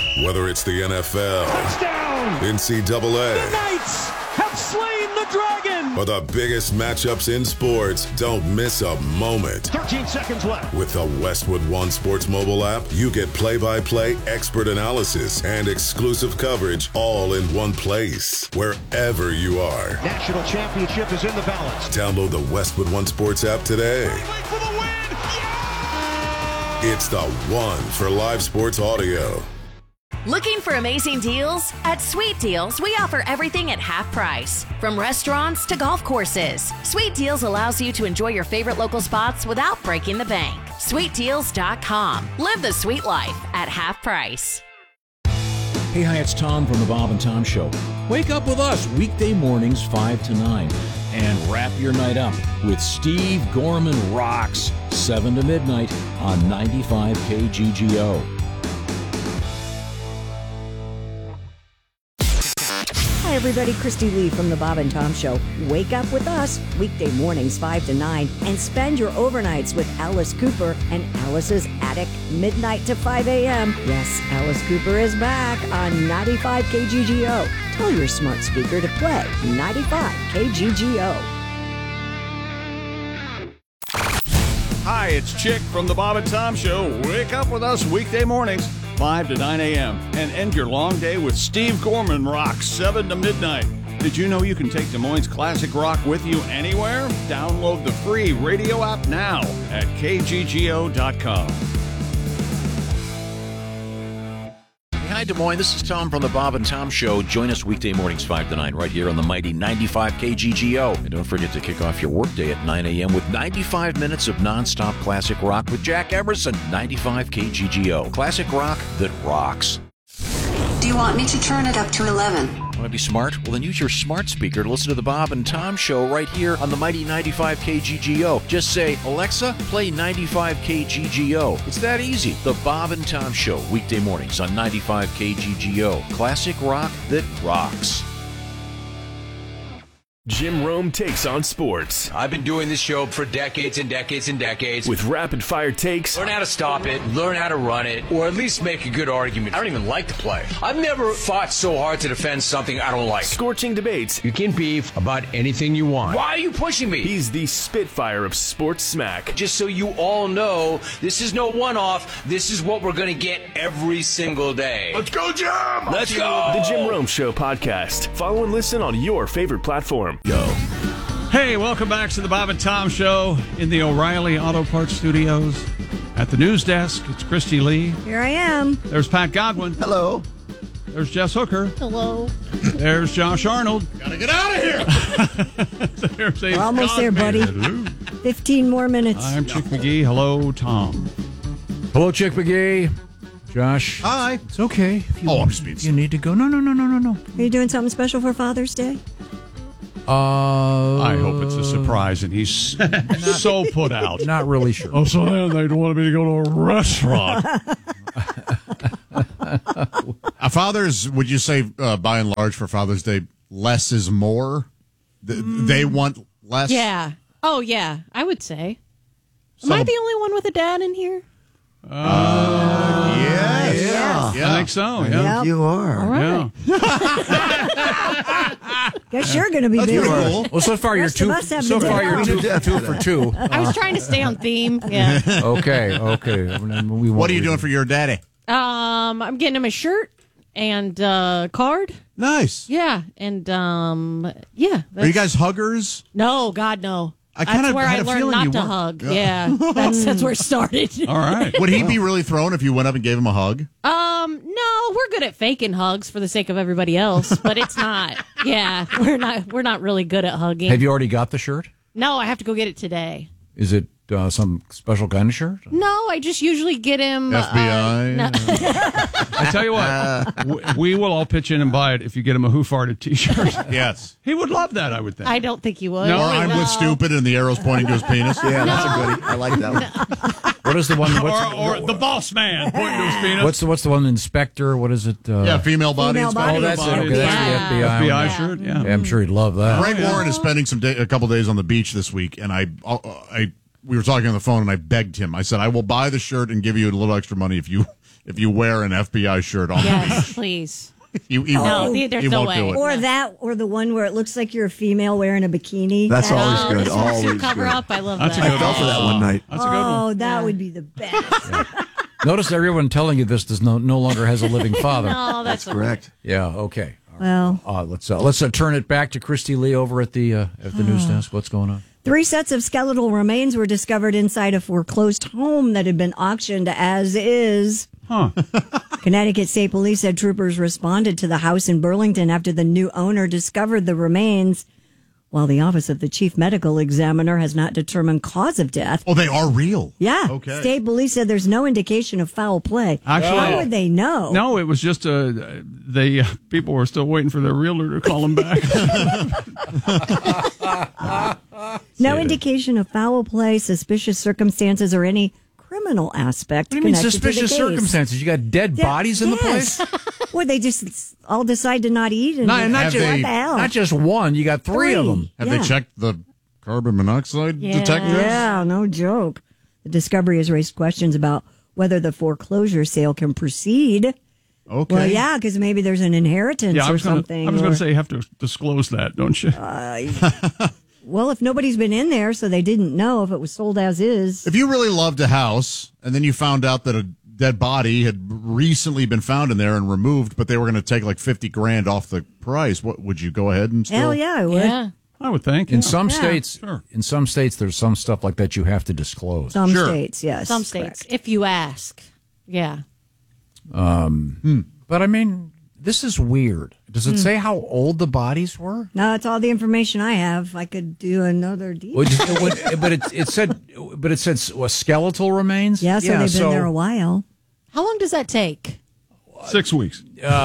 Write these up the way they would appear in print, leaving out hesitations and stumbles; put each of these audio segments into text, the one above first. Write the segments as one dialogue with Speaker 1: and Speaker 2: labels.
Speaker 1: Whether it's the NFL,
Speaker 2: touchdown,
Speaker 1: NCAA,
Speaker 2: the Knights have slain the dragon,
Speaker 1: or the biggest matchups in sports, don't miss a moment.
Speaker 2: 13 seconds left.
Speaker 1: With the Westwood One Sports mobile app, you get play-by-play expert analysis and exclusive coverage all in one place, wherever you are.
Speaker 2: National championship is in the balance.
Speaker 1: Download the Westwood One Sports app today.
Speaker 2: For the win! Yeah!
Speaker 1: It's the one for live sports audio.
Speaker 3: Looking for amazing deals? At Sweet Deals, we offer everything at half price. From restaurants to golf courses, Sweet Deals allows you to enjoy your favorite local spots without breaking the bank. SweetDeals.com. Live the sweet life at half price.
Speaker 4: Hey, hi, it's Tom from the Bob and Tom Show. Wake up with us weekday mornings 5 to 9 and wrap your night up with Steve Gorman Rocks, 7 to midnight on 95 KGGO.
Speaker 5: Hi, everybody. Christy Lee from the Bob and Tom Show. Wake up with us weekday mornings 5 to 9 and spend your overnights with Alice Cooper and Alice's Attic, midnight to 5 a.m. Yes, Alice Cooper is back on 95 KGGO. Tell your smart speaker to play 95 KGGO.
Speaker 6: Hi, it's Chick from the Bob and Tom Show. Wake up with us weekday mornings, 5 to 9 a.m. and end your long day with Steve Gorman Rock, 7 to midnight. Did you know you can take Des Moines Classic Rock with you anywhere? Download the free radio app now at kggo.com.
Speaker 4: Hi, Des Moines. This is Tom from the Bob and Tom Show. Join us weekday mornings 5 to 9 right here on the mighty 95 KGGO. And don't forget to kick off your workday at 9 a.m. with 95 minutes of nonstop classic rock with Jack Emerson. 95 KGGO. Classic rock that rocks.
Speaker 7: Do you want me to turn it up to 11?
Speaker 4: Want to be smart? Well, then use your smart speaker to listen to the Bob and Tom Show right here on the mighty 95 KGGO. Just say, Alexa, play 95 KGGO. It's that easy. The Bob and Tom Show, weekday mornings on 95 KGGO. Classic rock that rocks.
Speaker 8: Jim Rome takes on sports.
Speaker 9: I've been doing this show for decades and decades and decades.
Speaker 8: With rapid-fire takes.
Speaker 9: Learn how to stop it, learn how to run it, or at least make a good argument. I don't even like to play. I've never fought so hard to defend something I don't like.
Speaker 8: Scorching debates.
Speaker 9: You can beef about anything you want. Why are you pushing me?
Speaker 8: He's the Spitfire of sports smack.
Speaker 9: Just so you all know, this is no one-off. This is what we're going to get every single day.
Speaker 8: Let's go, Jim!
Speaker 9: Let's go!
Speaker 8: The Jim Rome Show podcast. Follow and listen on your favorite platform.
Speaker 4: Go.
Speaker 6: Hey, welcome back to the Bob and Tom Show in the O'Reilly Auto Parts Studios. At the news desk, it's Christy Lee.
Speaker 5: Here I am.
Speaker 6: There's Pat Godwin.
Speaker 10: Hello.
Speaker 6: There's Jess Hooker.
Speaker 5: Hello.
Speaker 6: There's Josh Arnold.
Speaker 10: Gotta get out of here.
Speaker 6: There's
Speaker 5: We're almost there, buddy.
Speaker 6: Hello.
Speaker 5: 15 more minutes.
Speaker 6: I'm Chick McGee. Hello, Tom.
Speaker 4: Hello, Chick McGee. Josh.
Speaker 10: Hi.
Speaker 4: It's okay. If you,
Speaker 10: I'm just being
Speaker 4: you need to go. No.
Speaker 5: Are you doing something special for Father's Day?
Speaker 6: I hope it's a surprise, and he's so put out.
Speaker 4: Not really sure.
Speaker 6: Oh, so they wanted me to go to a restaurant.
Speaker 10: Fathers, would you say, by and large, for Father's Day, less is more? They want less?
Speaker 11: Yeah. Oh, yeah, I would say. Am I the only one with a dad in here?
Speaker 10: Yeah.
Speaker 6: I think so, yeah.
Speaker 5: Yep.
Speaker 10: You are.
Speaker 11: All right.
Speaker 5: Guess you're going to be
Speaker 10: That's
Speaker 5: busy.
Speaker 10: pretty cool.
Speaker 4: Well, so far you're
Speaker 5: Rest of
Speaker 4: two.
Speaker 5: us have
Speaker 4: So
Speaker 5: the
Speaker 4: far
Speaker 5: day
Speaker 4: you're
Speaker 5: off.
Speaker 4: two for two.
Speaker 11: I was trying to stay on theme. Yeah.
Speaker 4: Okay.
Speaker 10: What are you doing for your daddy?
Speaker 11: I'm getting him a shirt and card.
Speaker 10: Nice.
Speaker 11: Yeah. And, yeah.
Speaker 10: Are you guys huggers?
Speaker 11: No, God, no.
Speaker 10: I kinda
Speaker 11: That's where
Speaker 10: had
Speaker 11: I
Speaker 10: a
Speaker 11: learned
Speaker 10: feeling
Speaker 11: not
Speaker 10: you
Speaker 11: to
Speaker 10: were.
Speaker 11: hug. Yeah. That's where it started.
Speaker 6: All right.
Speaker 10: Would he be really thrown if you went up and gave him a hug?
Speaker 11: No, we're good at faking hugs for the sake of everybody else, but it's not. Yeah, we're not really good at hugging.
Speaker 4: Have you already got the shirt?
Speaker 11: No, I have to go get it today.
Speaker 4: Is it some special kind of shirt?
Speaker 11: No, I just usually get him
Speaker 10: FBI.
Speaker 11: no.
Speaker 6: I tell you what, we will all pitch in and buy it if you get him a Who Farted t-shirt.
Speaker 10: Yes.
Speaker 6: He would love that, I would think.
Speaker 11: I don't think you would.
Speaker 6: No.
Speaker 10: Or I'm with stupid and the arrow's pointing to his penis.
Speaker 12: Yeah, that's a goodie. I like that one.
Speaker 4: What is the one?
Speaker 6: Or the boss man pointing to his penis.
Speaker 4: What's the one? Inspector? What is it?
Speaker 10: Yeah, female body
Speaker 5: Female
Speaker 10: inspector.
Speaker 5: body
Speaker 4: Oh, that's it. Okay,
Speaker 11: Yeah.
Speaker 4: that's the FBI.
Speaker 6: FBI
Speaker 4: one.
Speaker 6: shirt, yeah.
Speaker 4: Yeah, I'm sure he'd love that.
Speaker 10: Greg Warren is spending a couple days on the beach this week, and we were talking on the phone, and I begged him. I said, I will buy the shirt and give you a little extra money if you if you wear an FBI shirt on the
Speaker 11: Yes,
Speaker 10: beach.
Speaker 11: please.
Speaker 10: He
Speaker 11: there's
Speaker 10: won't
Speaker 11: no way.
Speaker 10: do it.
Speaker 5: Or that, or the one where it looks like you're a female wearing a bikini.
Speaker 12: That's always good.
Speaker 11: This helps you
Speaker 12: Always
Speaker 11: cover
Speaker 12: good.
Speaker 11: up. I love
Speaker 6: That's
Speaker 11: that.
Speaker 6: a good
Speaker 12: I fell for that one night.
Speaker 6: That's a good one.
Speaker 5: Oh, that would be the best.
Speaker 13: Notice everyone telling you this does no longer has a living father.
Speaker 11: No, that's
Speaker 12: Correct.
Speaker 13: Yeah. Okay.
Speaker 5: Well,
Speaker 13: Let's turn it back to Christy Lee over at the news desk. What's going on?
Speaker 5: 3 sets of skeletal remains were discovered inside a foreclosed home that had been auctioned as is.
Speaker 6: Huh.
Speaker 5: Connecticut State Police said troopers responded to the house in Burlington after the new owner discovered the remains, while the Office of the Chief Medical Examiner has not determined cause of death.
Speaker 10: Oh, they are real?
Speaker 5: Yeah.
Speaker 10: Okay.
Speaker 5: State Police said there's no indication of foul play.
Speaker 6: Actually,
Speaker 5: how would they know?
Speaker 6: No, it was just the people were still waiting for their realtor to call them back.
Speaker 5: No indication of foul play, suspicious circumstances, or any criminal aspect.
Speaker 13: What do you mean
Speaker 5: connected to the
Speaker 13: suspicious
Speaker 5: case.
Speaker 13: circumstances? You got dead bodies in the place?
Speaker 5: Well, they just all decide to not eat. And
Speaker 13: Not
Speaker 5: what
Speaker 13: just,
Speaker 5: the hell?
Speaker 13: not just one. You got three of them.
Speaker 10: Have they checked the carbon monoxide detectors?
Speaker 5: Yeah, no joke. The discovery has raised questions about whether the foreclosure sale can proceed.
Speaker 10: Okay.
Speaker 5: Well, yeah, because maybe there's an inheritance or something.
Speaker 6: I was going to say you have to disclose that, don't you?
Speaker 5: Well, if nobody's been in there, so they didn't know if it was sold as is.
Speaker 10: If you really loved a house and then you found out that a dead body had recently been found in there and removed, but they were going to take like $50,000 off the price, what would you go ahead and still?
Speaker 5: Hell yeah, I would.
Speaker 11: Yeah.
Speaker 6: I would think.
Speaker 13: In some states,
Speaker 6: Sure.
Speaker 13: in some states, there's some stuff like that you have to disclose.
Speaker 5: Some states, yes.
Speaker 11: Some states, if you ask. Yeah.
Speaker 13: But I mean, this is weird. Does it say how old the bodies were?
Speaker 5: No, that's all the information I have. I could do another deal.
Speaker 13: But it said skeletal remains.
Speaker 5: Yeah, so they've been there a while.
Speaker 11: How long does that take?
Speaker 6: 6 weeks.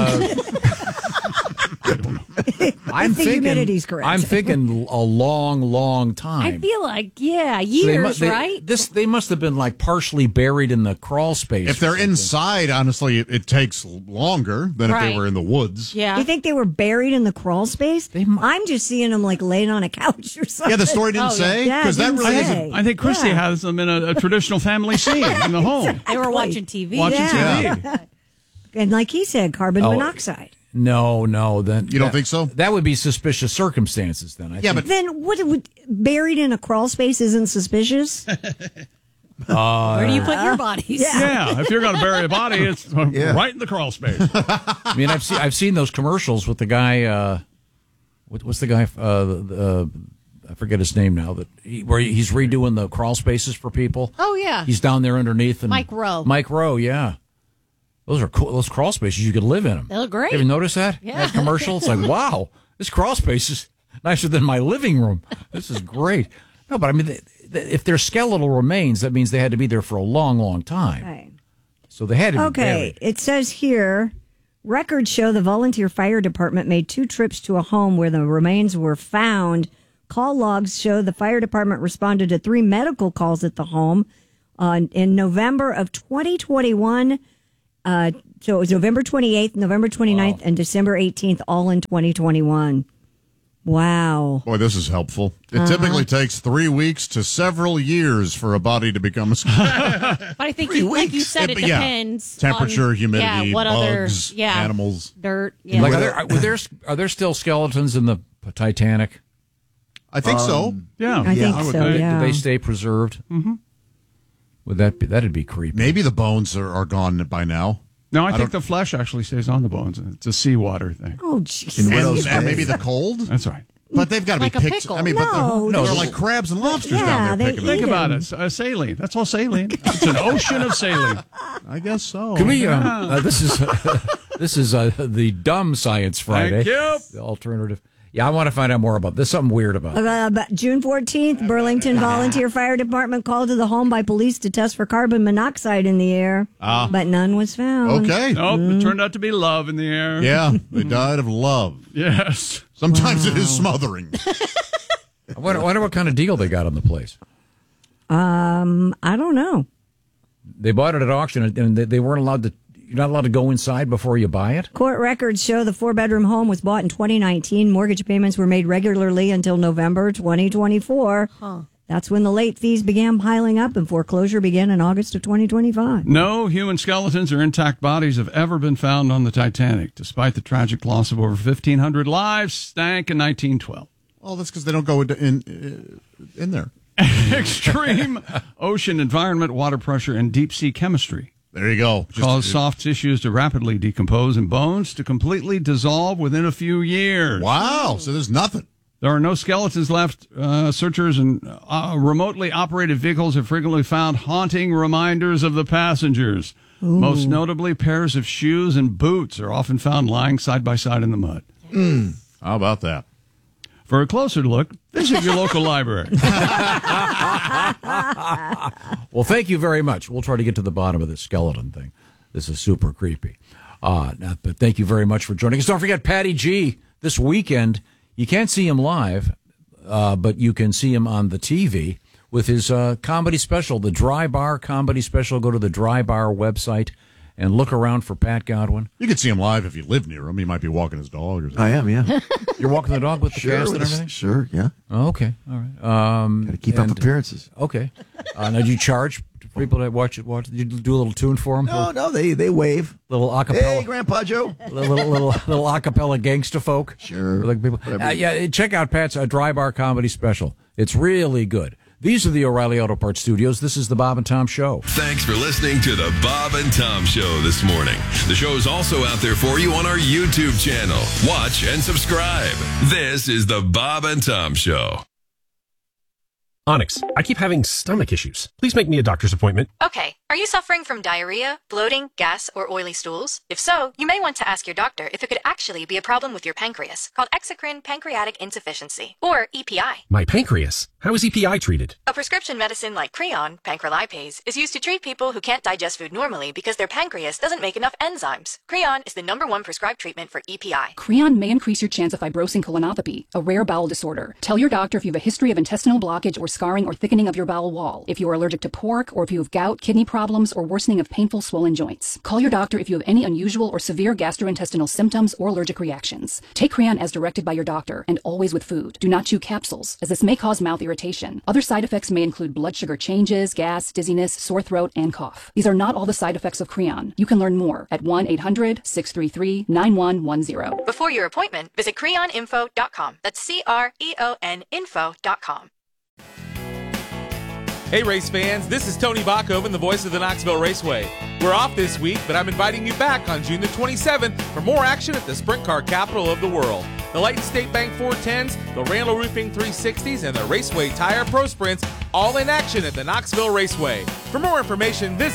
Speaker 13: I'm
Speaker 5: the humidity's correct.
Speaker 13: I'm thinking a long, long time.
Speaker 11: I feel like, years, right?
Speaker 13: They must have been like partially buried in the crawl space.
Speaker 10: If they're inside, honestly, it takes longer than if they were in the woods.
Speaker 11: Yeah.
Speaker 5: You think they were buried in the crawl space? I'm just seeing them like laying on a couch or something.
Speaker 10: Yeah, the story didn't say.
Speaker 5: Yeah, it
Speaker 10: that
Speaker 5: didn't
Speaker 10: really
Speaker 5: say.
Speaker 6: I think Christy has them in a traditional family scene in the home.
Speaker 11: They were watching TV.
Speaker 6: Watching
Speaker 5: Yeah.
Speaker 6: TV.
Speaker 5: And like he said, carbon monoxide.
Speaker 13: No, then
Speaker 10: you don't think so?
Speaker 13: That would be suspicious circumstances. Then I think.
Speaker 10: but
Speaker 5: Then what would buried in a crawl space isn't suspicious?
Speaker 11: Where do you put your bodies?
Speaker 6: Yeah, if you're going to bury a body, it's right in the crawl space.
Speaker 13: I mean, I've seen those commercials with the guy. What's the guy? I forget his name now. Where he's redoing the crawl spaces for people.
Speaker 11: Oh yeah.
Speaker 13: He's down there underneath. And
Speaker 11: Mike Rowe.
Speaker 13: Mike Rowe, yeah. Those are cool. Those crawl spaces, you could live in them.
Speaker 11: They look great.
Speaker 13: Have you noticed that?
Speaker 11: Yeah.
Speaker 13: That commercial? It's like, wow, this crawl space is nicer than my living room. This is great. No, but I mean, if they're skeletal remains, that means they had to be there for a long, long time.
Speaker 5: Right.
Speaker 13: So they had to be
Speaker 5: Okay,
Speaker 13: buried.
Speaker 5: it says here, records show the volunteer fire department made 2 trips to a home where the remains were found. Call logs show the fire department responded to 3 medical calls at the home in November of 2021. So it was November 28th, November 29th, and December 18th, all in 2021. Wow.
Speaker 10: Boy, this is helpful. It typically takes 3 weeks to several years for a body to become a skeleton.
Speaker 11: But I think, like you said, it depends.
Speaker 10: Temperature,
Speaker 11: on,
Speaker 10: humidity,
Speaker 11: what
Speaker 10: bugs,
Speaker 11: other,
Speaker 10: animals.
Speaker 11: Dirt. Yeah.
Speaker 13: Like, are there still skeletons in the Titanic?
Speaker 10: I think so.
Speaker 6: Yeah.
Speaker 5: I think so, yeah.
Speaker 13: Do they stay preserved? Mm-hmm. That'd be creepy.
Speaker 10: Maybe the bones are gone by now.
Speaker 6: No, I think the flesh actually stays on the bones. It's a seawater thing.
Speaker 5: Oh, jeez.
Speaker 10: And maybe the cold?
Speaker 6: That's right.
Speaker 10: But they've got to
Speaker 11: Like
Speaker 10: be
Speaker 11: a
Speaker 10: picked.
Speaker 11: pickle.
Speaker 10: I mean,
Speaker 5: No,
Speaker 10: they're like crabs and lobsters down there picking
Speaker 6: Think
Speaker 10: them.
Speaker 6: about it. Saline. That's all saline. It's an ocean of saline.
Speaker 10: I guess so.
Speaker 13: Can we? This is the dumb Science Friday.
Speaker 6: Thank you.
Speaker 13: The alternative. Yeah, I want to find out more about this. Something weird about it.
Speaker 5: But June 14th, Burlington Volunteer Fire Department called to the home by police to test for carbon monoxide in the air, but none was found.
Speaker 10: Okay.
Speaker 6: Nope, it turned out to be love in the air.
Speaker 10: Yeah, they died of love.
Speaker 6: Yes.
Speaker 10: Sometimes it is smothering.
Speaker 13: I wonder what kind of deal they got on the place.
Speaker 5: I don't know.
Speaker 13: They bought it at auction, and they weren't allowed to. You're not allowed to go inside before you buy it?
Speaker 5: Court records show the 4-bedroom home was bought in 2019. Mortgage payments were made regularly until November 2024. That That's when the late fees began piling up and foreclosure began in August of 2025.
Speaker 6: No human skeletons or intact bodies have ever been found on the Titanic, despite the tragic loss of over 1,500 lives, sank in 1912.
Speaker 10: Well, that's because they don't go in there.
Speaker 6: Extreme ocean environment, water pressure, and deep-sea chemistry.
Speaker 10: There you go.
Speaker 6: Cause soft tissues to rapidly decompose and bones to completely dissolve within a few years.
Speaker 10: Wow, so there's nothing.
Speaker 6: There are no skeletons left. Searchers and remotely operated vehicles have frequently found haunting reminders of the passengers. Ooh. Most notably, pairs of shoes and boots are often found lying side by side in the mud.
Speaker 10: How about that?
Speaker 6: For a closer look, visit your local library.
Speaker 13: Well, thank you very much. We'll try to get to the bottom of this skeleton thing. This is super creepy. But thank you very much for joining us. Don't forget Patty G this weekend. You can't see him live, but you can see him on the TV with his comedy special, the Dry Bar Comedy Special. Go to the Dry Bar website and look around for Pat Godwin.
Speaker 10: You can see him live if you live near him. He might be walking his dog or something.
Speaker 12: I am, yeah.
Speaker 13: You're walking the dog with the cast and everything?
Speaker 12: Sure, yeah.
Speaker 13: Oh, okay, all right.
Speaker 12: Got to keep up appearances.
Speaker 13: Okay. Now, do you charge people that watch it? Do you do a little tune for them?
Speaker 12: No, they wave.
Speaker 13: Little acapella.
Speaker 12: Hey, Grandpa Joe.
Speaker 13: little acapella gangsta folk.
Speaker 12: Sure.
Speaker 13: Like people. Yeah, check out Pat's Dry Bar Comedy Special. It's really good. These are the O'Reilly Auto Parts Studios. This is the Bob and Tom Show.
Speaker 1: Thanks for listening to the Bob and Tom Show this morning. The show is also out there for you on our YouTube channel. Watch and subscribe. This is the Bob and Tom Show.
Speaker 14: Onyx, I keep having stomach issues. Please make me a doctor's appointment.
Speaker 15: Okay. Are you suffering from diarrhea, bloating, gas, or oily stools? If so, you may want to ask your doctor if it could actually be a problem with your pancreas, called exocrine pancreatic insufficiency, or EPI.
Speaker 14: My pancreas? How is EPI treated?
Speaker 15: A prescription medicine like Creon, pancrelipase, is used to treat people who can't digest food normally because their pancreas doesn't make enough enzymes. Creon is the #1 prescribed treatment for EPI.
Speaker 16: Creon may increase your chance of fibrosing colonopathy, a rare bowel disorder. Tell your doctor if you have a history of intestinal blockage or scarring or thickening of your bowel wall, if you are allergic to pork, or if you have gout, kidney problems, or worsening of painful swollen joints. Call your doctor if you have any unusual or severe gastrointestinal symptoms or allergic reactions. Take Creon as directed by your doctor, and always with food. Do not chew capsules, as this may cause mouth irritation. Other side effects may include blood sugar changes, gas, dizziness, sore throat, and cough. These are not all the side effects of Creon. You can learn more at 1-800-633-9110.
Speaker 15: Before your appointment, visit creoninfo.com. That's CREON info.com.
Speaker 17: Hey race fans, this is Tony Bachhoven, the voice of the Knoxville Raceway. We're off this week, but I'm inviting you back on June the 27th for more action at the sprint car capital of the world. The Lighton State Bank 410s, the Randall Roofing 360s, and the Raceway Tire Pro Sprints all in action at the Knoxville Raceway. For more information, visit